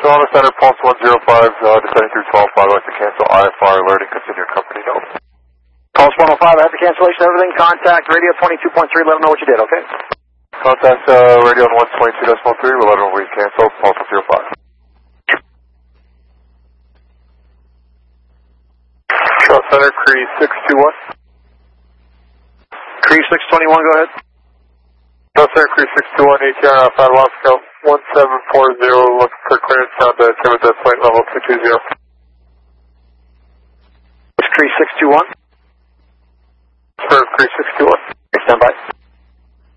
Toronto Center, Pulse 105, descending through 12, I'd like to cancel IFR alerting, continue company note. Pulse 105, I have the cancellation of everything. Contact radio 22.3, let them know what you did, okay? Contact radio on 122.3, we'll let them know we cancel, Pulse 105. Toronto Center, Cree 621. Cree 621, go ahead. Toronto Center, Cree 621, ATR Alpha, Alaska 1740, looking for clearance down to Timmins at flight level 220. It's Cree 621. Sir, Cree 621. Okay, stand by.